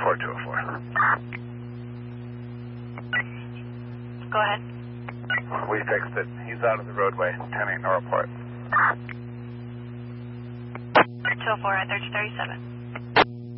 report 204. Go ahead. We fixed it. He's out of the roadway. 10-8, no report. 204 at 3037.